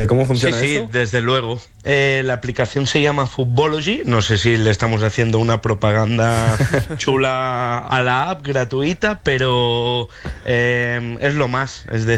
¿Cómo funciona Sí, eso? desde luego. La aplicación se llama Footballogy. No sé si le estamos haciendo una propaganda chula a la app gratuita, pero es lo más. Es decir,